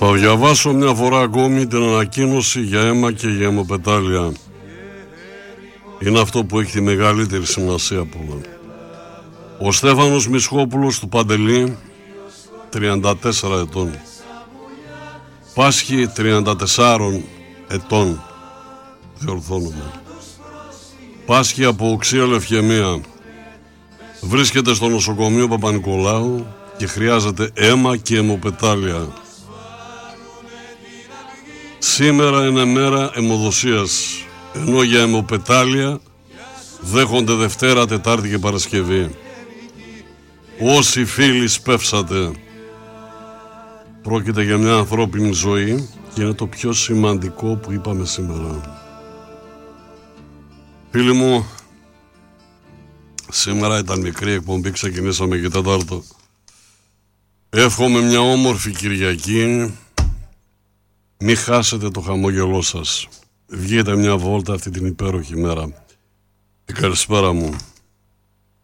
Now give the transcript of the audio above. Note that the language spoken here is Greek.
Θα διαβάσω μια φορά ακόμη την ανακοίνωση για αίμα και για αιμοπετάλια. Είναι αυτό που έχει τη μεγαλύτερη σημασία από όλα. Ο Στέφανος Μισχόπουλος του Παντελή, 34 ετών. Πάσχει 34 ετών. Διορθώνουμε. Πάσχει από οξεία λευκαιμία. Βρίσκεται στο νοσοκομείο Παπα-Νικολάου και χρειάζεται αίμα και αιμοπετάλια. Σήμερα είναι μέρα αιμοδοσίας, ενώ για αιμοπετάλια δέχονται Δευτέρα, Τετάρτη και Παρασκευή. Όσοι φίλοι σπεύσατε, πρόκειται για μια ανθρώπινη ζωή και είναι το πιο σημαντικό που είπαμε σήμερα. Φίλοι μου, σήμερα ήταν μικρή εκπομπή, ξεκινήσαμε και Τετάρτο. Εύχομαι μια όμορφη Κυριακή. Μη χάσετε το χαμόγελό σας. Βγείτε μια βόλτα αυτή την υπέροχη μέρα. Καλησπέρα μου.